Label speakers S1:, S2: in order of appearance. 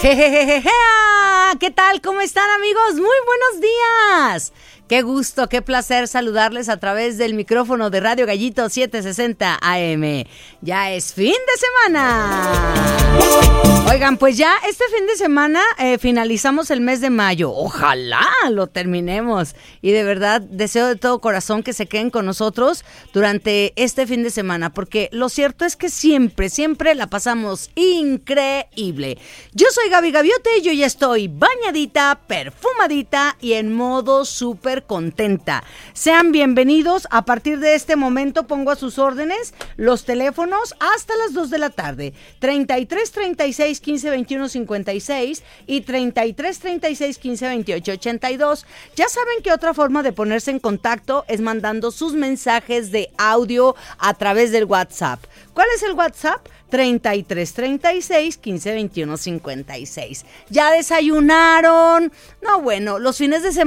S1: ¿Qué tal? ¿Cómo están, amigos? Muy buenos días. Qué gusto, qué placer saludarles a través del micrófono de Radio Gallito 760 AM. Ya es fin de semana. Oigan, pues ya este fin de semana finalizamos el mes de mayo. Ojalá lo terminemos. Y de verdad deseo de todo corazón que se queden con nosotros durante este fin de semana, porque lo cierto es que siempre la pasamos increíble. Yo soy Gaby Gaviote y yo ya estoy bañadita, perfumadita y en modo súper contenta. Sean bienvenidos. A partir de este momento pongo a sus órdenes los teléfonos hasta las 2 de la tarde. 33 36 15 21 56 y 33 36 15 28 82. Ya saben que otra forma de ponerse en contacto es mandando sus mensajes de audio a través del WhatsApp. ¿Cuál es el WhatsApp? 33 36 15 21 56. ¿Ya desayunaron? No, bueno, los fines de semana